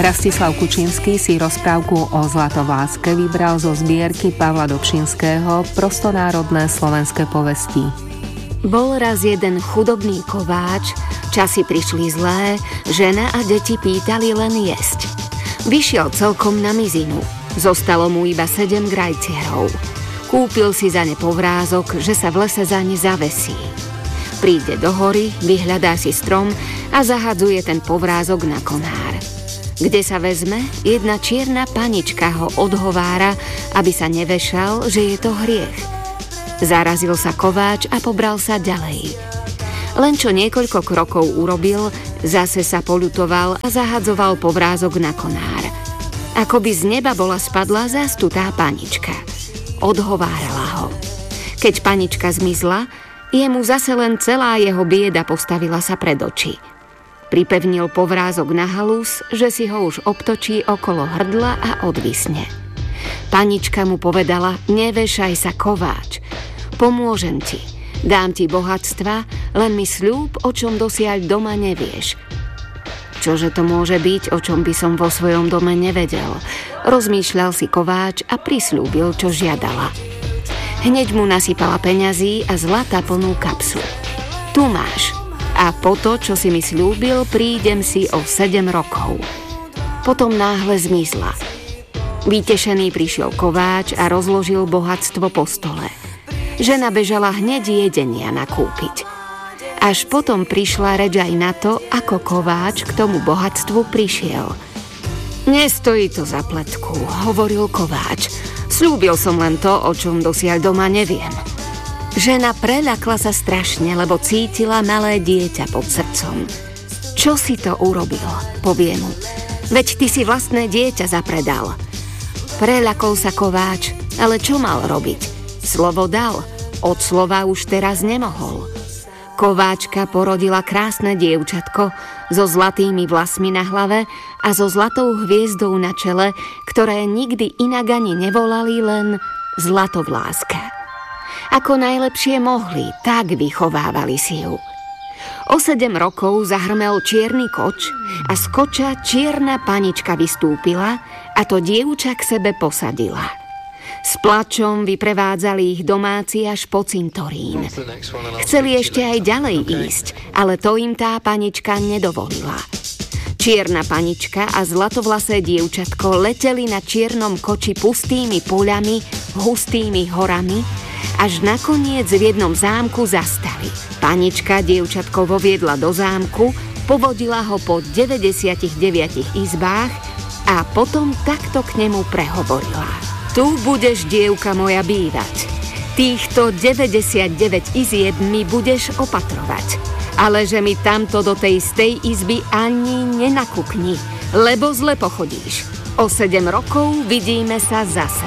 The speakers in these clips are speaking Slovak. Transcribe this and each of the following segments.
Rastislav Kučinský si rozprávku o Zlatovláske vybral zo zbierky Pavla Dobšinského Prostonárodné slovenské povesti. Bol raz jeden chudobný kováč, časy prišli zlé, žena a deti pýtali len jesť. Vyšiel celkom na mizinu, zostalo mu iba 7 grajcierov. Kúpil si za ne povrázok, že sa v lese za ne zavesí. Príde do hory, vyhľadá si strom a zahadzuje ten povrázok na konár. Kde sa vezme, jedna čierna panička ho odhovára, aby sa nevešal, že je to hriech. Zarazil sa kováč a pobral sa ďalej. Len čo niekoľko krokov urobil, zase sa poľutoval a zahadzoval povrázok na konár. Ako by z neba bola spadla zastutá panička. Odhovárala ho. Keď panička zmizla, jemu zase len celá jeho bieda postavila sa pred oči. Pripevnil povrázok na halús, že si ho už obtočí okolo hrdla a odvisne. Panička mu povedala: nevešaj sa, kováč, pomôžem ti, dám ti bohatstva, len mi sľúb, o čom dosiaľ doma nevieš. Čože to môže byť, o čom by som vo svojom dome nevedel? Rozmýšľal si kováč a prisľúbil, čo žiadala. Hneď mu nasypala peňazí a zlata plnú kapsu. Tu máš. A po to, čo si mi sľúbil, prídem si o 7 rokov. Potom náhle zmizla. Vytešený prišiel kováč a rozložil bohatstvo po stole. Žena bežala hneď jedenia nakúpiť. Až potom prišla reč aj na to, ako kováč k tomu bohatstvu prišiel. Nestojí to za pletku, hovoril kováč. Sľúbil som len to, o čom dosiaľ doma neviem. Žena preľakla sa strašne, lebo cítila malé dieťa pod srdcom. Čo si to urobil, povie mu. Veď ty si vlastné dieťa zapredal. Preľakol sa kováč, ale čo mal robiť? Slovo dal, od slova už teraz nemohol. Kováčka porodila krásne dievčatko so zlatými vlasmi na hlave a so zlatou hviezdou na čele, ktoré nikdy inak ani nevolali, len Zlatovláska. Ako najlepšie mohli, tak vychovávali si ju. O 7 rokov zahrmel čierny koč a z koča čierna panička vystúpila a to dievča k sebe posadila. S plačom vyprevádzali ich domáci až po cintorín. Chceli ešte aj ďalej ísť, ale to im tá panička nedovolila. Čierna panička a zlatovlasé dievčatko leteli na čiernom koči pustými poľami, hustými horami, až nakoniec v jednom zámku zastali. Panička dievčatko voviedla do zámku, povodila ho po 99 izbách a potom takto k nemu prehovorila. Tu budeš, dievka moja, bývať. Týchto 99 izieb mi budeš opatrovať. Ale že mi tamto do tej stej izby ani nenakukni, lebo zle pochodíš. O 7 rokov vidíme sa zase.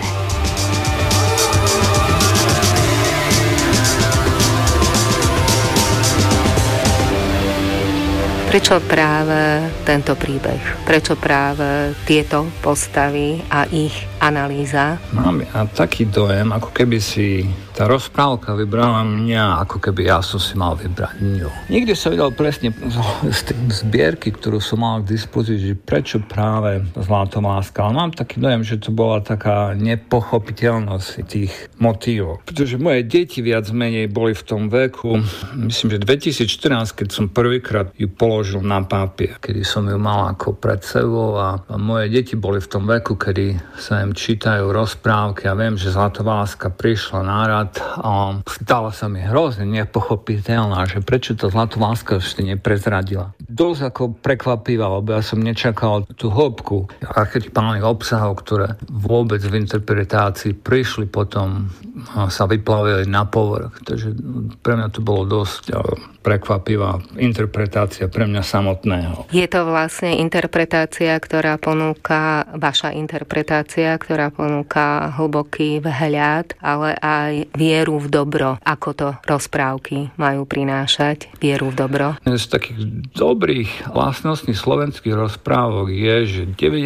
Prečo práve tento príbeh? Prečo práve tieto postavy a ich analýza? Mám ja taký dojem, ako keby si tá rozprávka vybrala mňa, ako keby ja som si mal vybrať ňu. Nikdy som vedel presne z tej zbierky, ktorú som mal k dispozícii, prečo práve Zlatovláska. Ale mám taký dojem, že to bola taká nepochopiteľnosť tých motívov. Pretože moje deti viac menej boli v tom veku, myslím, že 2014, keď som prvýkrát ju položil na papier, kedy som ju mal ako pred sebou a moje deti boli v tom veku, kedy sa im čítajú rozprávky a viem, že Zlatovláska prišla na rad a stala sa mi hrozne nepochopiteľná, že prečo to Zlatovláska ešte neprezradila. Dosť ako prekvapivá, lebo ja som nečakal tú hĺbku archetypálnych obsahov, ktoré vôbec v interpretácii prišli potom sa vyplavili na povrch. Takže pre mňa to bolo dosť prekvapivá interpretácia pre mňa samotného. Je to vlastne interpretácia, ktorá ponúka, vaša interpretácia, ktorá ponúka hlboký vhľad, ale aj vieru v dobro. Ako to rozprávky majú prinášať vieru v dobro? Z takých dobrých vlastností slovenských rozprávok je, že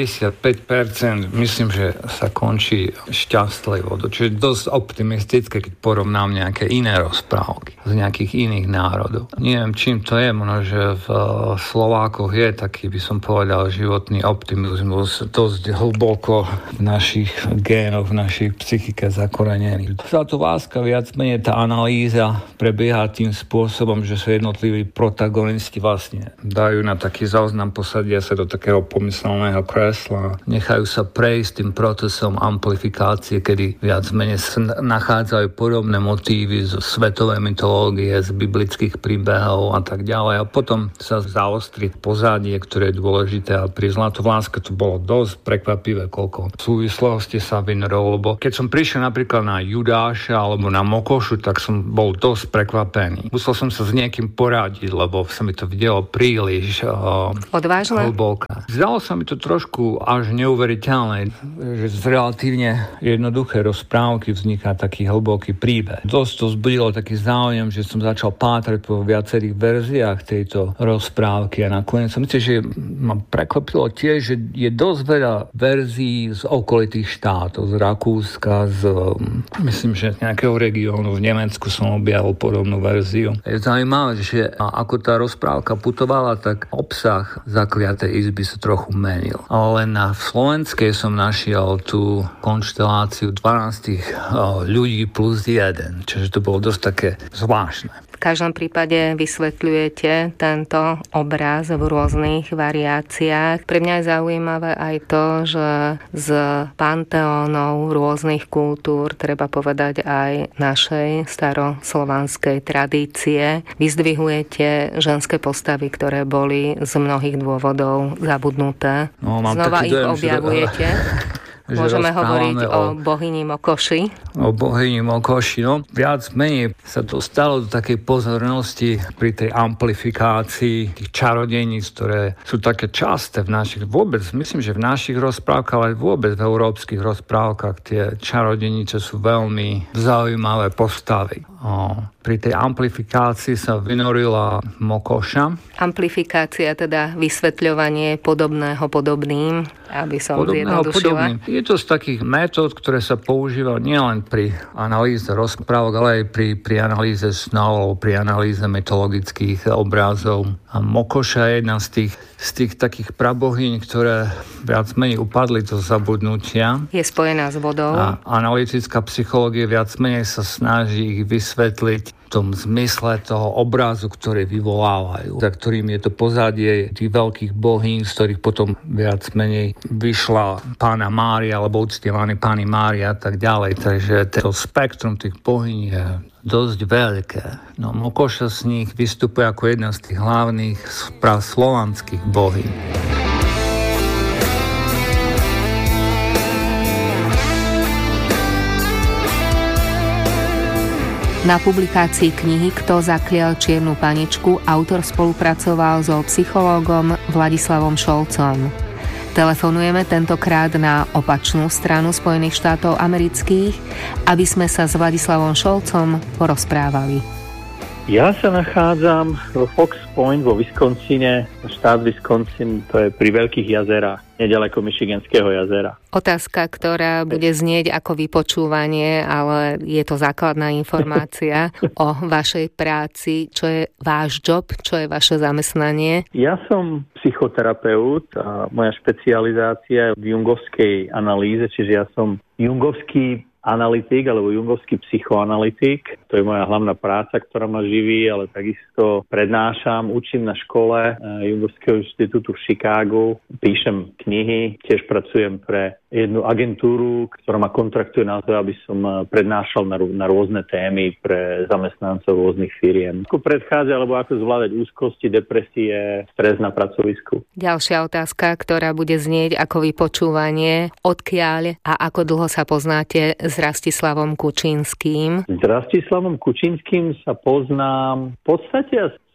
95% myslím, že sa končí šťastlivo. Čiže dosť optimistické, keď porovnám nejaké iné rozprávky z nejakých iných národov. Neviem, čím to je, možno, že v Slovákoch je taký, by som povedal, životný optimizmus dosť hlboko v našich génoch, v našich psychike zakorenený. Táto láska viac menej tá analýza prebieha tým spôsobom, že sa jednotliví protagonisti vlastne dajú na taký záznam, posadia sa do takého pomyselného kresla, nechajú sa prejsť tým procesom amplifikácie, kedy viac menej sa nachádzajú podobné motívy zo svetovej mytológie, z biblických príbehov a tak ďalej. A potom sa zaostrí pozadie, ktoré je dôležité, a pri Zlatovláske to bolo dosť prekvapivé, koľko súvislosti sa vynorilo, lebo keď som prišiel napríklad na Judáša alebo na Mokošu, tak som bol dosť prekvapený. Musel som sa s niekým poradiť, lebo sa mi to videlo príliš odvážne, hlboké. Zdalo sa mi to trošku až neuveriteľné, že z relatívne jednoduché rozprávky vzniká taký hlboký príbeh. Dosť to zbudilo taký záujem, že som začal pátrať po viacerých verziách tejto rozprávky a nakoniec som myslel, že ma prekvapilo tiež, že je dosť veľa verzií z okolitých štátov, z Rakúska, myslím, že z nejakého regiónu v Nemecku som objavil podobnú verziu. Je zaujímavé, že ako tá rozprávka putovala, tak obsah Zakliatej izby sa trochu menil. Ale na slovenskej som našiel tú konšteláciu 12 ľudí plus jeden, čiže to bolo dosť také zvláštne. V každom prípade vysvetľujete tento obraz v rôznych variáciách. Pre mňa je zaujímavé aj to, že z panteónov rôznych kultúr, treba povedať aj našej staroslovanskej tradície, vyzdvihujete ženské postavy, ktoré boli z mnohých dôvodov zabudnuté. Znova ich objavujete. Môžeme hovoriť o bohyni Mokoši. O bohyni Mokoši, no. Viac menej sa to stalo do takej pozornosti pri tej amplifikácii tých čarodeníc, ktoré sú také časté v našich, vôbec, myslím, že v našich rozprávkach, ale vôbec v európskych rozprávkach tie čarodenice sú veľmi zaujímavé postavy. Pri tej amplifikácii sa vynorila Mokoša. Amplifikácia, teda vysvetľovanie podobného podobným, aby som zjednodušila. Je to z takých metód, ktoré sa používajú nielen pri analýze rozprávok, ale aj pri analýze snov, pri analýze mytologických obrazov. A Mokoša je jedna z tých takých prabohyň, ktoré viac menej upadli do zabudnutia. Je spojená s vodou. A analytická psychológia viac menej sa snaží ich vysvetliť v tom zmysle toho obrazu, ktorý vyvolávajú, za ktorým je to pozadie tých veľkých bohýň, z ktorých potom viac menej vyšla Pána Mária alebo uctievaný Pány Mária a tak ďalej. Takže to spektrum tých bohýň je dosť veľké. No Mokoša z nich vystupuje ako jedna z tých hlavných praslovanských bohýň. Na publikácii knihy Kto zaklial čiernu paničku autor spolupracoval so psychológom Vladislavom Šolcom. Telefonujeme tentokrát na opačnú stranu Spojených štátov amerických, aby sme sa s Vladislavom Šolcom porozprávali. Ja sa nachádzam vo Fox Point vo Wisconsine, štát Wisconsin, to je pri Veľkých jazerách, nedaleko Michiganského jazera. Otázka, ktorá bude znieť ako vypočúvanie, ale je to základná informácia o vašej práci. Čo je váš job? Čo je vaše zamestnanie? Ja som psychoterapeut a moja špecializácia je v jungovskej analýze, čiže ja som jungovský analytik alebo jungovský psychoanalytik. To je moja hlavná práca, ktorá ma živí, ale takisto prednášam, učím na škole Jungovského inštitútu v Chicagu, píšem knihy, tiež pracujem pre jednu agentúru, ktorá ma kontraktuje na to, aby som prednášal na rôzne témy pre zamestnancov rôznych firiem. Ako predchádza, alebo ako zvládať úzkosti, depresie, stres na pracovisku. Ďalšia otázka, ktorá bude znieť ako vypočúvanie, odkiaľ a ako dlho sa poznáte s Rastislavom Kučínskym? S Rastislavom Kučínskym sa poznám v podstate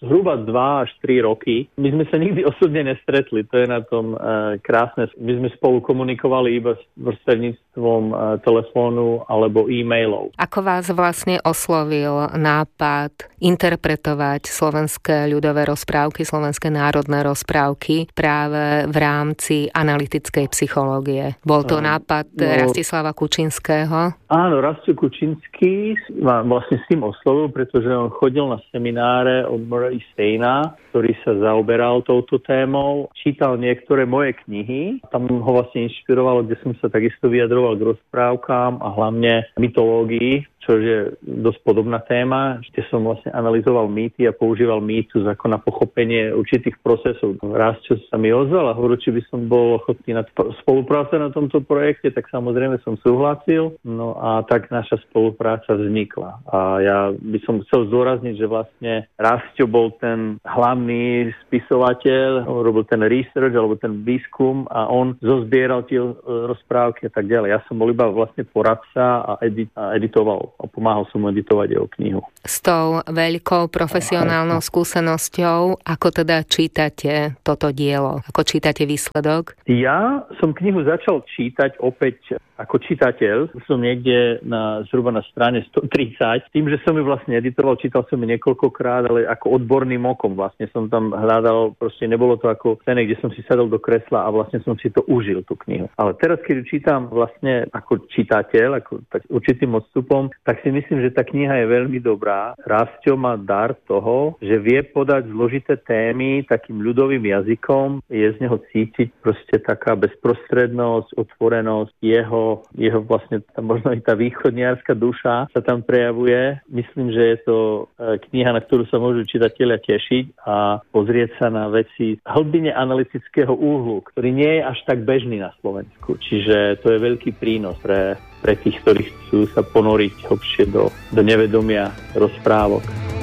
zhruba 2 až 3 roky. My sme sa nikdy osobne nestretli, to je na tom krásne. My sme spolu komunikovali iba s vrstevníctvom telefónu alebo e-mailov. Ako vás vlastne oslovil nápad interpretovať slovenské ľudové rozprávky, slovenské národné rozprávky práve v rámci analytickej psychológie? Bol to nápad Rastislava Kučinského? Áno, Rastio Kučinský ma vlastne s tým oslovil, pretože on chodil na semináre od Murray Steina, ktorý sa zaoberal touto témou. Čítal niektoré moje knihy, tam ho vlastne inšpirovalo, kde som sa takisto vyjadroval k rozprávkám a hlavne mytológii, čo je dosť podobná téma, kde som vlastne analyzoval mýty a používal mýtus ako na pochopenie určitých procesov. Raz, čo sa mi ozval a hovoril, či by som bol ochotný na spolupráce na tomto projekte, tak samozrejme som súhlasil. No a tak naša spolupráca vznikla. A ja by som chcel zdôrazniť, že vlastne Rastio bol ten hlavný spisovateľ, on robil ten research alebo ten výskum a on zozbieral tie rozprávky a tak ďalej. Ja som bol iba vlastne poradca a editoval. A pomáhal som mu editovať jeho knihu. S tou veľkou profesionálnou skúsenosťou, ako teda čítate toto dielo? Ako čítate výsledok? Ja som knihu začal čítať opäť ako čitateľ. Som niekde zhruba na strane 130. Tým, že som ju vlastne editoval, čítal som ju niekoľkokrát, ale ako odborným okom. Vlastne som tam hľadal, proste nebolo to ako scéne, kde som si sadol do kresla a vlastne som si to užil, tú knihu. Ale teraz, keď ju čítam vlastne ako čitateľ, ako tak určitým odstupom, tak si myslím, že tá kniha je veľmi dobrá. Rastio má dar toho, že vie podať zložité témy takým ľudovým jazykom. Je z neho cítiť proste taká bezprostrednosť, otvorenosť, jeho vlastne možno i tá východniarska duša sa tam prejavuje. Myslím, že je to kniha, na ktorú sa môžu čitatelia tešiť a pozrieť sa na veci hlbine analytického úhlu, ktorý nie je až tak bežný na Slovensku. Čiže to je veľký prínos pre tých, ktorí chcú sa ponoriť hlbšie do nevedomia rozprávok.